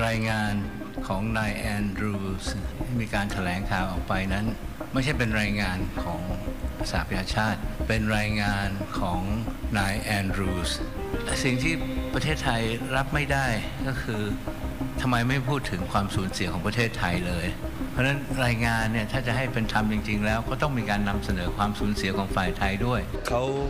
รายงานของนายแอนดรูส์ที่มีการแถลงข่าวออกไปนั้นไม่ใช่เป็นรายงานของสหประชาชาติเป็นรายงานของนายแอนดรูส์สิ่งที่ประเทศไทยรับไม่ได้ก็คือทำไมไม่พูดถึงความสูญเสียของประเทศไทยเลยเพราะฉะนั้นรายงานเนี่ยถ้าจะให้เป็นธรรมจริงๆแล้วก็ต้องมีการนำเสนอความสูญเสียของฝ่ายไทยด้วยเขา